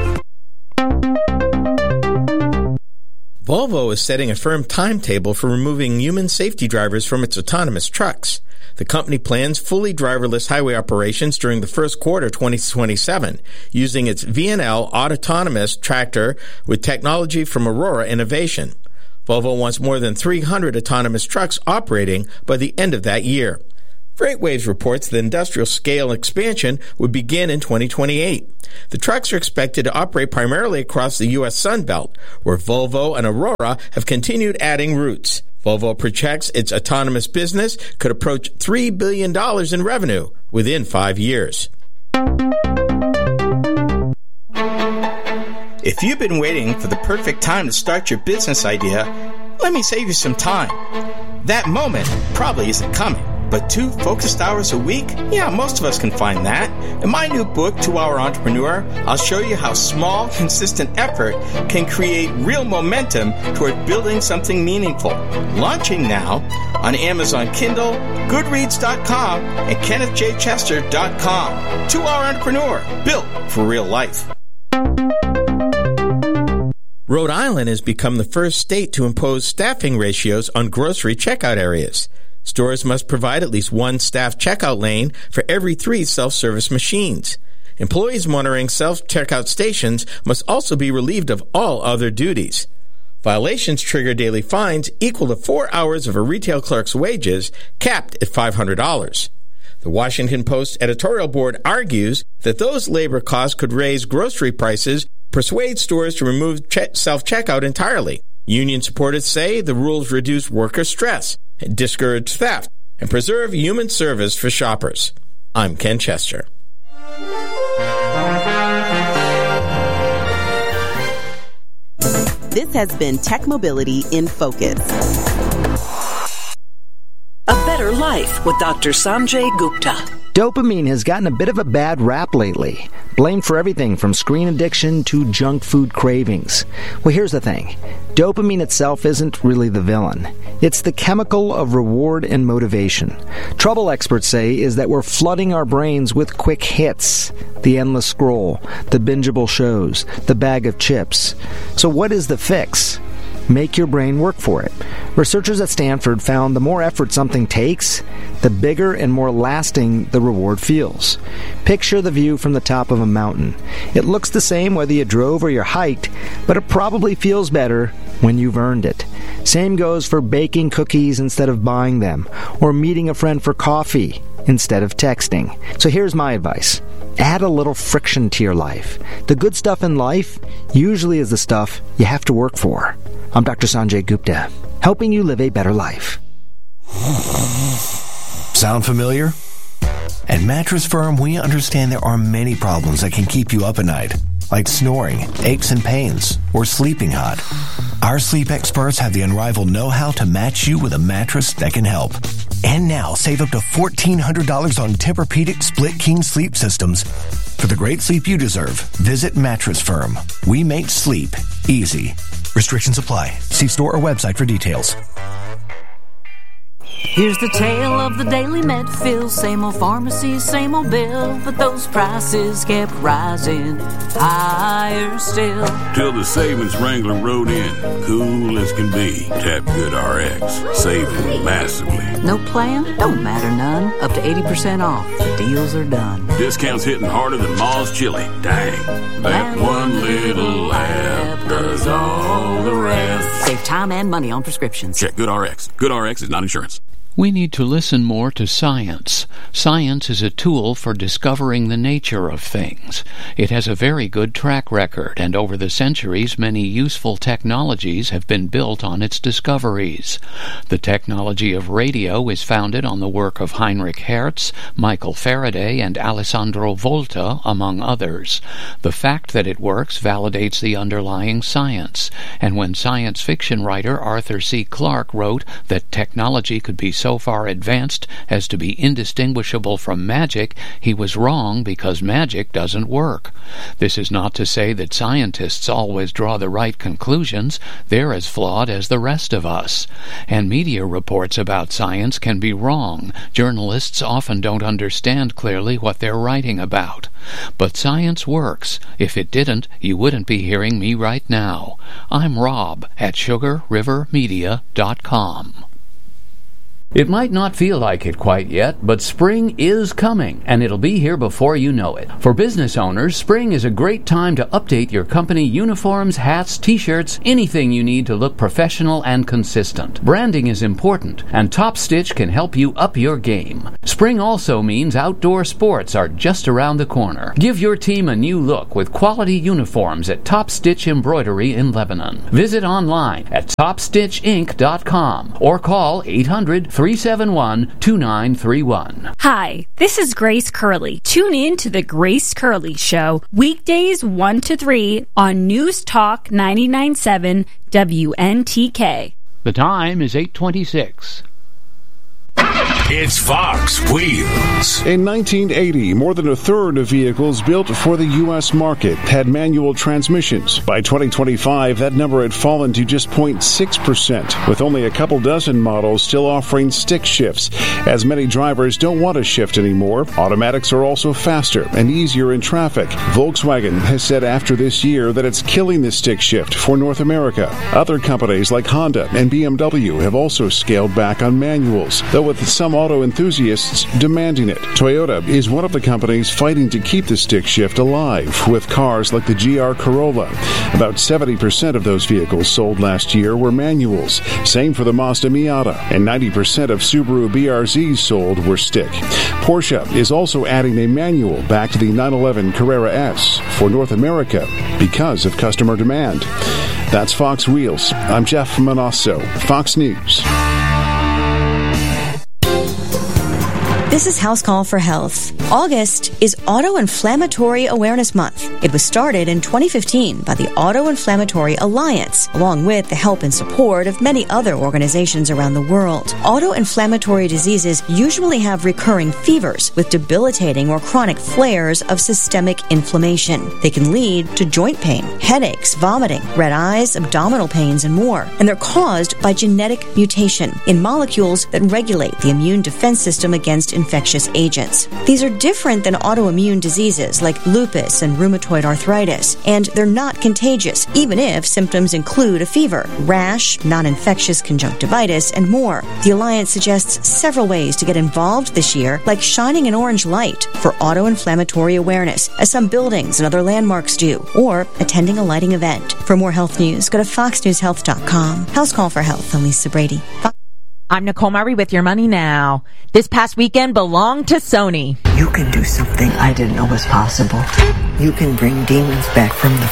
Volvo is setting a firm timetable for removing human safety drivers from its autonomous trucks. The company plans fully driverless highway operations during the first quarter 2027, using its VNL autonomous tractor with technology from Aurora Innovation. Volvo wants more than 300 autonomous trucks operating by the end of that year. FreightWaves reports the industrial-scale expansion would begin in 2028. The trucks are expected to operate primarily across the U.S. Sun Belt, where Volvo and Aurora have continued adding routes. Volvo projects its autonomous business could approach $3 billion in revenue within 5 years. If you've been waiting for the perfect time to start your business idea, let me save you some time. That moment probably isn't coming. But 2 focused hours a week? Yeah, most of us can find that. In my new book, 2-Hour Entrepreneur, I'll show you how small, consistent effort can create real momentum toward building something meaningful. Launching now on Amazon Kindle, Goodreads.com, and KennethJChester.com. 2-Hour Entrepreneur, built for real life. Rhode Island has become the first state to impose staffing ratios on grocery checkout areas. Stores must provide at least 1 staff checkout lane for every 3 self-service machines. Employees monitoring self-checkout stations must also be relieved of all other duties. Violations trigger daily fines equal to 4 hours of a retail clerk's wages, capped at $500. The Washington Post editorial board argues that those labor costs could raise grocery prices, persuade stores to remove self-checkout entirely. Union supporters say the rules reduce worker stress, discourage theft, and preserve human service for shoppers. I'm Ken Chester. This has been Tech Mobility in Focus. A Better Life with Dr. Sanjay Gupta. Dopamine has gotten a bit of a bad rap lately, blamed for everything from screen addiction to junk food cravings. Well, here's the thing. Dopamine itself isn't really the villain. It's the chemical of reward and motivation. Trouble experts say is that we're flooding our brains with quick hits, the endless scroll, the bingeable shows, the bag of chips. So what is the fix? Make your brain work for it. Researchers at Stanford found the more effort something takes, the bigger and more lasting the reward feels. Picture the view from the top of a mountain. It looks the same whether you drove or you hiked, but it probably feels better when you've earned it. Same goes for baking cookies instead of buying them, or meeting a friend for coffee instead of texting. So here's my advice. Add a little friction to your life. The good stuff in life usually is the stuff you have to work for. I'm Dr. Sanjay Gupta, helping you live a better life. Sound familiar? At Mattress Firm, we understand there are many problems that can keep you up at night, like snoring, aches and pains, or sleeping hot. Our sleep experts have the unrivaled know-how to match you with a mattress that can help. And now, save up to $1,400 on Tempur-Pedic Split King sleep systems. For the great sleep you deserve, visit Mattress Firm. We make sleep easy. Restrictions apply. See store or website for details. Here's the tale of the daily Medfill. Same old pharmacy, same old bill, but those prices kept rising higher still. Till the savings wrangler rode in, cool as can be. Tap Good RX, saving massively. No plan? Don't matter none. Up to 80% off. The deals are done. Discounts hitting harder than Ma's chili. Dang, that one little app does all the rest. Save time and money on prescriptions. Check Good RX. Good RX is not insurance. We need to listen more to science. Science is a tool for discovering the nature of things. It has a very good track record, and over the centuries many useful technologies have been built on its discoveries. The technology of radio is founded on the work of Heinrich Hertz, Michael Faraday, and Alessandro Volta, among others. The fact that it works validates the underlying science, and when science fiction writer Arthur C. Clarke wrote that technology could be so far advanced as to be indistinguishable from magic, he was wrong because magic doesn't work. This is not to say that scientists always draw the right conclusions. They're as flawed as the rest of us. And media reports about science can be wrong. Journalists often don't understand clearly what they're writing about. But science works. If it didn't, you wouldn't be hearing me right now. I'm Rob at SugarRiverMedia.com. It might not feel like it quite yet, but spring is coming, and it'll be here before you know it. For business owners, spring is a great time to update your company uniforms, hats, t-shirts, anything you need to look professional and consistent. Branding is important, and Top Stitch can help you up your game. Spring also means outdoor sports are just around the corner. Give your team a new look with quality uniforms at Top Stitch Embroidery in Lebanon. Visit online at TopStitchInc.com or call 800-371-2931. Hi, this is Grace Curley. Tune in to The Grace Curley Show, weekdays 1 to 3 on News Talk 99.7 WNTK. The time is 8:26. It's Fox Wheels. In 1980, more than a third of vehicles built for the U.S. market had manual transmissions. By 2025, that number had fallen to just 0.6%, with only a couple dozen models still offering stick shifts, as many drivers don't want to shift anymore. Automatics are also faster and easier in traffic. Volkswagen has said after this year that it's killing the stick shift for North America. Other companies like Honda and BMW have also scaled back on manuals, though with some auto enthusiasts demanding it. Toyota is one of the companies fighting to keep the stick shift alive with cars like the GR Corolla. About 70% of those vehicles sold last year were manuals. Same for the Mazda Miata, and 90% of Subaru BRZs sold were stick. Porsche is also adding a manual back to the 911 Carrera S for North America because of customer demand. That's Fox Wheels. I'm Jeff Manasso, Fox News. This is House Call for Health. August is Auto-Inflammatory Awareness Month. It was started in 2015 by the Auto-Inflammatory Alliance, along with the help and support of many other organizations around the world. Auto-inflammatory diseases usually have recurring fevers with debilitating or chronic flares of systemic inflammation. They can lead to joint pain, headaches, vomiting, red eyes, abdominal pains, and more. And they're caused by genetic mutation in molecules that regulate the immune defense system against infectious agents. These are different than autoimmune diseases like lupus and rheumatoid arthritis, and they're not contagious, even if symptoms include a fever, rash, non-infectious conjunctivitis, and more. The Alliance suggests several ways to get involved this year, like shining an orange light for auto-inflammatory awareness, as some buildings and other landmarks do, or attending a lighting event. For more health news, go to foxnewshealth.com. House Call for Health. I'm Lisa Brady. I'm Nicole Murray with Your Money Now. This past weekend belonged to Sony. You can do something I didn't know was possible. You can bring demons back from the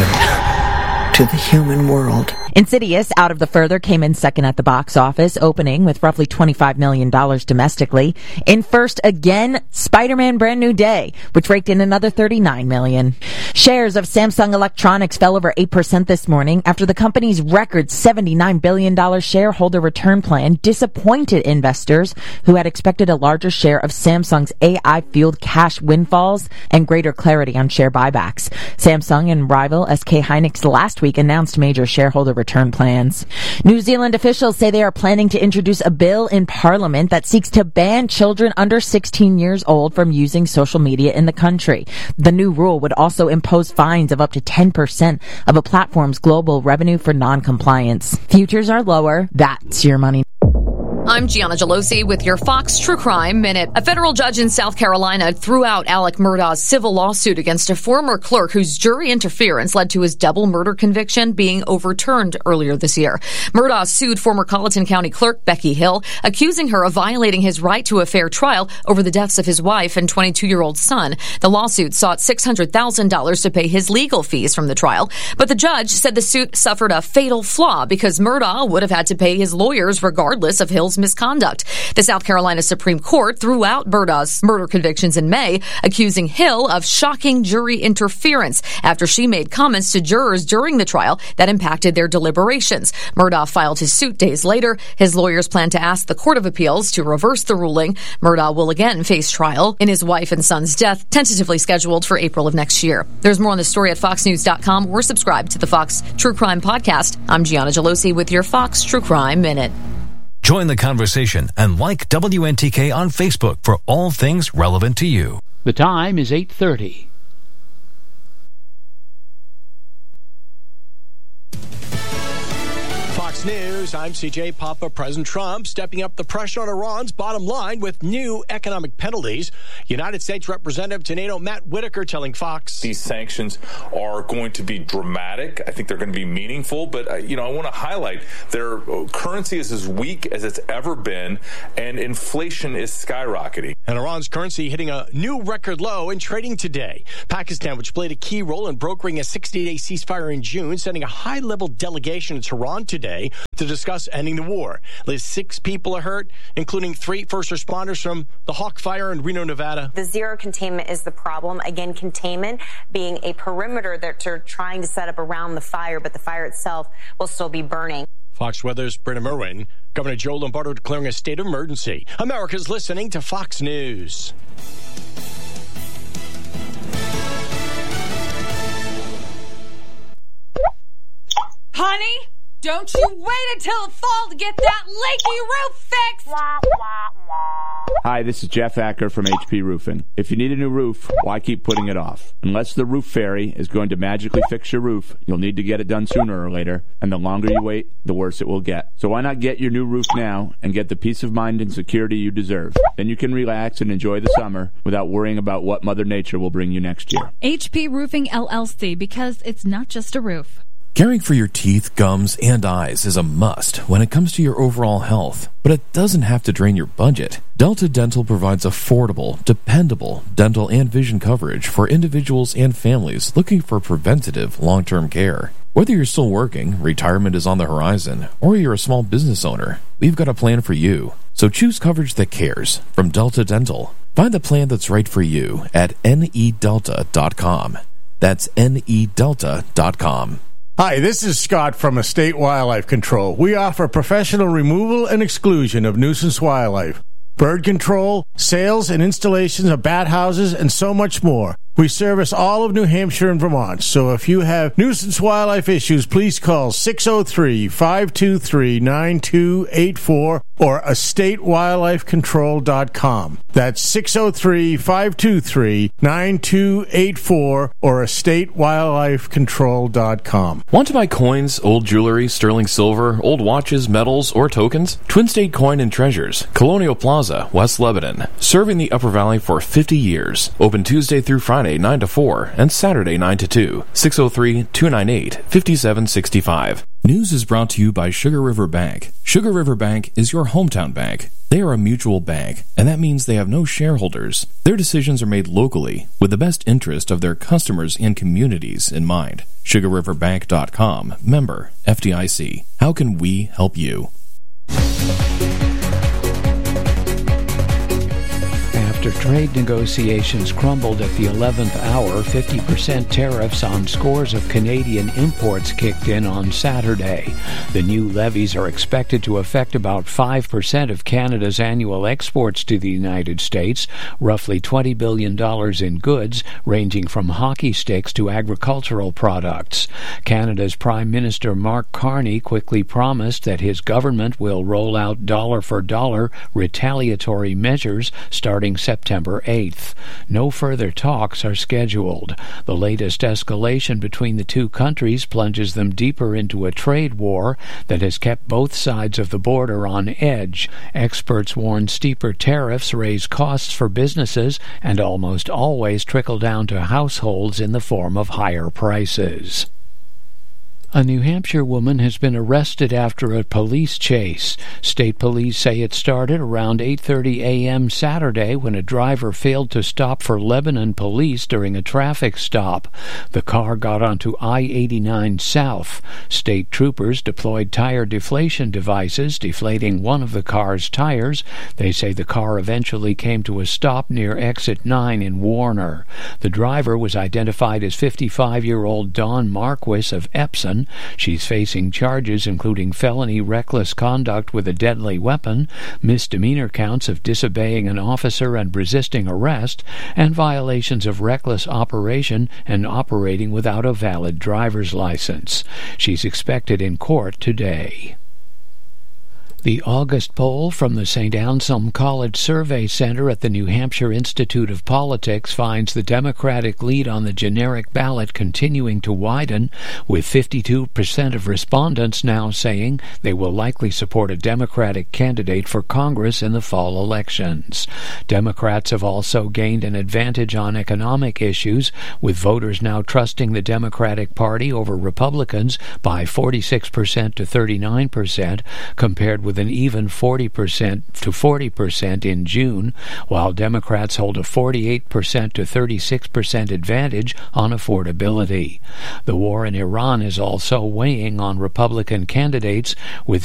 further to the human world. Insidious, Out of the Further, came in second at the box office, opening with roughly $25 million domestically. In first again, Spider-Man Brand New Day, which raked in another $39 million. Shares of Samsung Electronics fell over 8% this morning after the company's record $79 billion shareholder return plan disappointed investors who had expected a larger share of Samsung's AI-fueled cash windfalls and greater clarity on share buybacks. Samsung and rival SK Hynix last week announced major shareholder return plans. New Zealand officials say they are planning to introduce a bill in Parliament that seeks to ban children under 16 years old from using social media in the country. The new rule would also impose fines of up to 10% of a platform's global revenue for non-compliance. Futures are lower. That's Your Money. I'm Gianna Gelosi with your Fox True Crime Minute. A federal judge in South Carolina threw out Alec Murdaugh's civil lawsuit against a former clerk whose jury interference led to his double murder conviction being overturned earlier this year. Murdaugh sued former Colleton County Clerk Becky Hill, accusing her of violating his right to a fair trial over the deaths of his wife and 22-year-old son. The lawsuit sought $600,000 to pay his legal fees from the trial, but the judge said the suit suffered a fatal flaw because Murdaugh would have had to pay his lawyers regardless of Hill's misconduct. The South Carolina Supreme Court threw out Murdaugh's murder convictions in May, accusing Hill of shocking jury interference after she made comments to jurors during the trial that impacted their deliberations. Murdaugh filed his suit days later. His lawyers plan to ask the Court of Appeals to reverse the ruling. Murdaugh will again face trial in his wife and son's death, tentatively scheduled for April of next year. There's more on the story at foxnews.com or subscribe to the Fox True Crime Podcast. I'm Gianna Gelosi with your Fox True Crime Minute. Join the conversation and like WNTK on Facebook for all things relevant to you. The time is 8:30. Fox News, I'm CJ Papa. President Trump stepping up the pressure on Iran's bottom line with new economic penalties. United States Representative to NATO Matt Whitaker telling Fox. These sanctions are going to be dramatic. I think they're going to be meaningful. But, I want to highlight their currency is as weak as it's ever been, and inflation is skyrocketing. And Iran's currency hitting a new record low in trading today. Pakistan, which played a key role in brokering a 60-day ceasefire in June, sending a high-level delegation to Tehran today to discuss ending the war. At least 6 people are hurt, including 3 first responders from the Hawk Fire in Reno, Nevada. The zero containment is the problem. Again, containment being a perimeter that they're trying to set up around the fire, but the fire itself will still be burning. Fox Weather's Brenna Merwin. Governor Joe Lombardo declaring a state of emergency. America's listening to Fox News. Honey, don't you wait until the fall to get that leaky roof fixed! Hi, this is Jeff Acker from HP Roofing. If you need a new roof, why keep putting it off? Unless the roof fairy is going to magically fix your roof, you'll need to get it done sooner or later, and the longer you wait, the worse it will get. So why not get your new roof now and get the peace of mind and security you deserve? Then you can relax and enjoy the summer without worrying about what Mother Nature will bring you next year. HP Roofing LLC, because it's not just a roof. Caring for your teeth, gums, and eyes is a must when it comes to your overall health, but it doesn't have to drain your budget. Delta Dental provides affordable, dependable dental and vision coverage for individuals and families looking for preventative long-term care. Whether you're still working, retirement is on the horizon, or you're a small business owner, we've got a plan for you. So choose coverage that cares from Delta Dental. Find the plan that's right for you at nedelta.com. That's nedelta.com. Hi, this is Scott from Estate Wildlife Control. We offer professional removal and exclusion of nuisance wildlife, bird control, sales and installations of bat houses, and so much more. We service all of New Hampshire and Vermont, so if you have nuisance wildlife issues, please call 603-523-9284 or estatewildlifecontrol.com. That's 603-523-9284 or estatewildlifecontrol.com. Want to buy coins, old jewelry, sterling silver, old watches, medals, or tokens? Twin State Coin and Treasures, Colonial Plaza, West Lebanon. Serving the Upper Valley for 50 years. Open Tuesday through Friday, 9 to 4, and Saturday, 9 to 2. 603-298-5765. News is brought to you by Sugar River Bank. Sugar River Bank is your hometown bank. They are a mutual bank, and that means they have no shareholders. Their decisions are made locally with the best interest of their customers and communities in mind. SugarRiverBank.com. Member FDIC. How can we help you? After trade negotiations crumbled at the 11th hour, 50% tariffs on scores of Canadian imports kicked in on Saturday. The new levies are expected to affect about 5% of Canada's annual exports to the United States, roughly $20 billion in goods, ranging from hockey sticks to agricultural products. Canada's Prime Minister Mark Carney quickly promised that his government will roll out dollar-for-dollar retaliatory measures starting September September 8th. No further talks are scheduled. The latest escalation between the two countries plunges them deeper into a trade war that has kept both sides of the border on edge. Experts warn steeper tariffs raise costs for businesses and almost always trickle down to households in the form of higher prices. A New Hampshire woman has been arrested after a police chase. State police say it started around 8:30 a.m. Saturday when a driver failed to stop for Lebanon police during a traffic stop. The car got onto I-89 South. State troopers deployed tire deflation devices, deflating one of the car's tires. They say the car eventually came to a stop near Exit 9 in Warner. The driver was identified as 55-year-old Dawn Marquis of Epsom. She's facing charges including felony reckless conduct with a deadly weapon, misdemeanor counts of disobeying an officer and resisting arrest, and violations of reckless operation and operating without a valid driver's license. She's expected in court today. The August poll from the St. Anselm College Survey Center at the New Hampshire Institute of Politics finds the Democratic lead on the generic ballot continuing to widen, with 52% of respondents now saying they will likely support a Democratic candidate for Congress in the fall elections. Democrats have also gained an advantage on economic issues, with voters now trusting the Democratic Party over Republicans by 46% to 39%, compared with an even 40% to 40% in June, while Democrats hold a 48% to 36% advantage on affordability. The war in Iran is also weighing on Republican candidates, with